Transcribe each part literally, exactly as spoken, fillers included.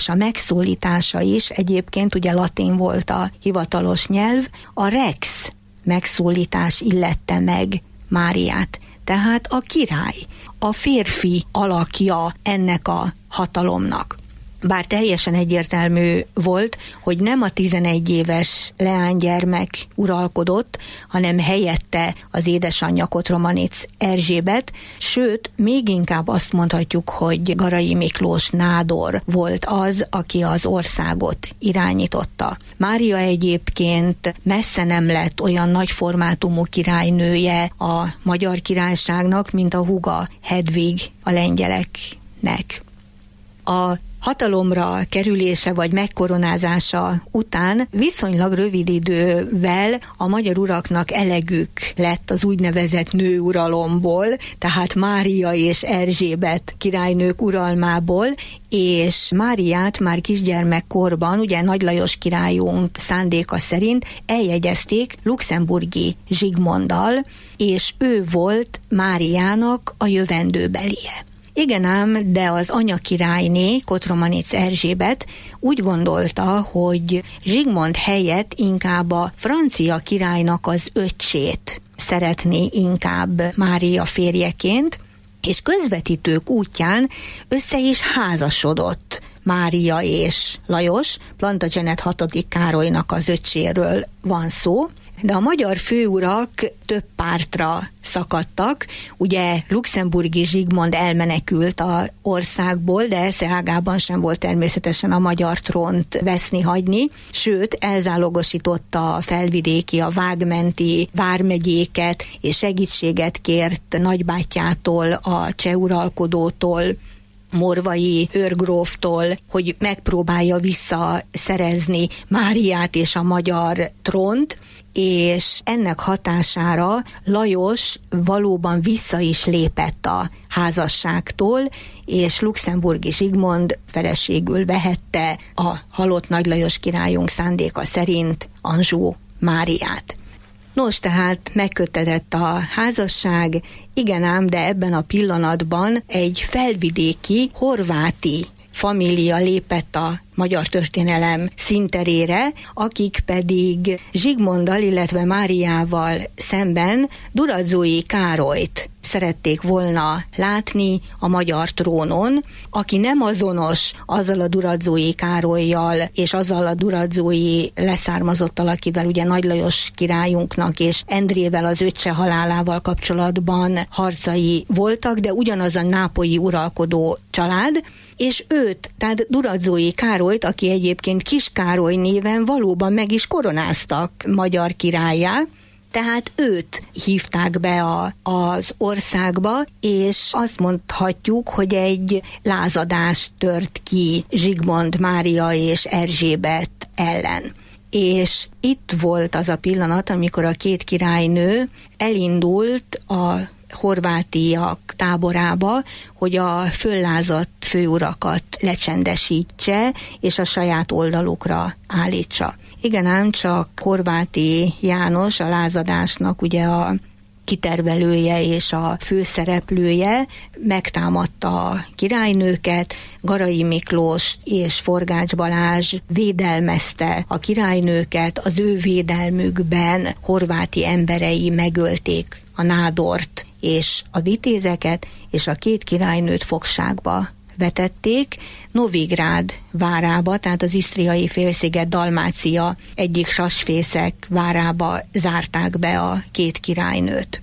és a megszólítása is, egyébként ugye latin volt a hivatalos nyelv, a rex megszólítás illette meg Máriát. Tehát a király, a férfi alakja ennek a hatalomnak. Bár teljesen egyértelmű volt, hogy nem a tizenegy éves leánygyermek uralkodott, hanem helyette az édesanyja Kotromanic Erzsébet, sőt, még inkább azt mondhatjuk, hogy Garai Miklós nádor volt az, aki az országot irányította. Mária egyébként messze nem lett olyan nagy formátumú királynője a Magyar Királyságnak, mint a húga Hedvig a lengyeleknek. A hatalomra kerülése vagy megkoronázása után viszonylag rövid idővel a magyar uraknak elegük lett az úgynevezett nőuralomból, tehát Mária és Erzsébet királynők uralmából, és Máriát már kisgyermekkorban, ugye Nagy Lajos királyunk szándéka szerint eljegyezték luxemburgi Zsigmonddal, és ő volt Máriának a jövendőbelie. Igen ám, de az anyakirályné, Kotromanic Erzsébet úgy gondolta, hogy Zsigmond helyett inkább a francia királynak az öccsét szeretné inkább Mária férjeként, és közvetítők útján össze is házasodott Mária és Lajos, Plantagenet hatodik Károlynak az öccséről van szó, de a magyar főurak több pártra szakadtak. Ugye luxemburgi Zsigmond elmenekült az országból, de esze ágában sem volt természetesen a magyar trónt veszni hagyni, sőt elzálogosította a felvidéki, a vágmenti vármegyéket, és segítséget kért nagybátyjától, a cseh uralkodótól, Morvai őrgróftól, hogy megpróbálja visszaszerezni Máriát és a magyar trónt, és ennek hatására Lajos valóban vissza is lépett a házasságtól, és luxemburgi Zsigmond feleségül vehette a halott Nagy Lajos királyunk szándéka szerint Anjou Máriát. Nos, tehát megköttetett a házasság, igen ám, de ebben a pillanatban egy felvidéki, horváti família lépett a magyar történelem színterére, akik pedig Zsigmonddal, illetve Máriával szemben Durazói Károlyt szerették volna látni a magyar trónon, aki nem azonos azzal a Durazói Károllyal és azzal a Durazói leszármazottal, akivel ugye Nagy Lajos királyunknak és Endrével az öccse halálával kapcsolatban harcai voltak, de ugyanaz a nápolyi uralkodó család, és őt, tehát Durazói Károlyt, aki egyébként Kis Károly néven valóban meg is koronáztak magyar királlyá, tehát őt hívták be a, az országba, és azt mondhatjuk, hogy egy lázadás tört ki Zsigmond, Mária és Erzsébet ellen. És itt volt az a pillanat, amikor a két királynő elindult a horvátiak táborába, hogy a föllázadt főurakat lecsendesítse, és a saját oldalukra állítsa. Igen ám, csak Horváti János, a lázadásnak ugye a kitervelője és a főszereplője megtámadta a királynőket, Garai Miklós és Forgács Balázs védelmezte a királynőket, az ő védelmükben horváti emberei megölték a nádort és a vitézeket, és a két királynőt fogságba vetették, Novigrád várába, tehát az isztriai félsziget Dalmácia egyik sasfészek várába zárták be a két királynőt.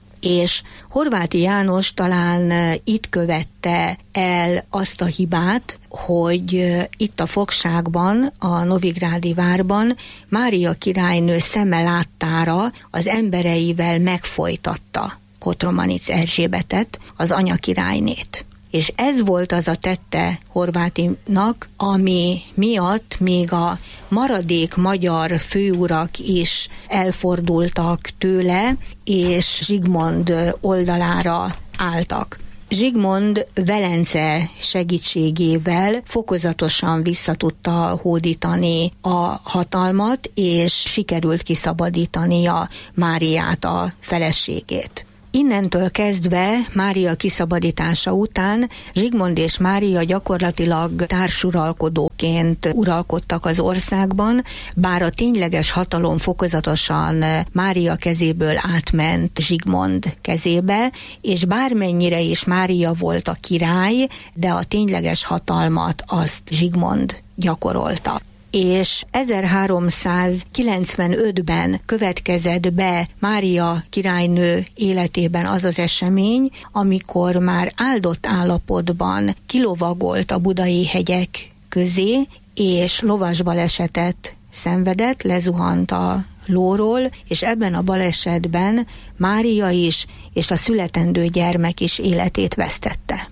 És Horváti János talán itt követte el azt a hibát, hogy itt a fogságban, a novigrádi várban Mária királynő szeme láttára az embereivel megfojtatta Kotromanic Erzsébetet, az anyakirálynét. És ez volt az a tette Horvátinak, ami miatt még a maradék magyar főurak is elfordultak tőle, és Zsigmond oldalára álltak. Zsigmond Velence segítségével fokozatosan vissza tudta hódítani a hatalmat, és sikerült kiszabadítania Máriát, a feleségét. Innentől kezdve Mária kiszabadítása után Zsigmond és Mária gyakorlatilag társuralkodóként uralkodtak az országban, bár a tényleges hatalom fokozatosan Mária kezéből átment Zsigmond kezébe, és bármennyire is Mária volt a király, de a tényleges hatalmat azt Zsigmond gyakorolta. És ezerháromszázkilencvenötben következett be Mária királynő életében az az esemény, amikor már áldott állapotban kilovagolt a budai hegyek közé, és lovas balesetet szenvedett, lezuhant a lóról, és ebben a balesetben Mária is, és a születendő gyermek is életét vesztette.